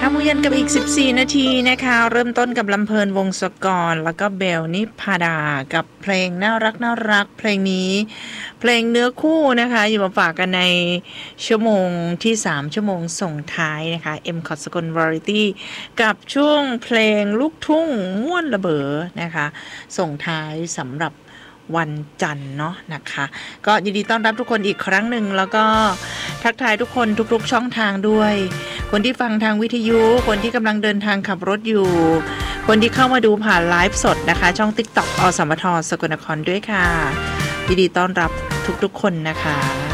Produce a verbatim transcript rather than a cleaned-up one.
ามูยันกับอีกสิบสี่นาทีนะคะเริ่มต้นกับลำเพลินวงศกรแล้วก็เบลนิพาดากับเพลงน่ารักน่ารักเพลงนี้เพลงเนื้อคู่นะคะอยู่มาฝากกันในชั่วโมงที่สามชั่วโมงส่งท้ายนะคะ M คอ สกล Variety กับช่วงเพลงลูกทุ่งม่วนระเบ้อนะคะส่งท้ายสำหรับวันจันทร์เนาะนะคะก็ยินดีต้อนรับทุกคนอีกครั้งหนึ่งแล้วก็ทักทายทุกคนทุกๆช่องทางด้วยคนที่ฟังทางวิทยุคนที่กำลังเดินทางขับรถอยู่คนที่เข้ามาดูผ่านไลฟ์สดนะคะช่อง ติ๊กต็อก อสมทสกลนครด้วยค่ะยินดีต้อนรับทุกๆคนนะคะ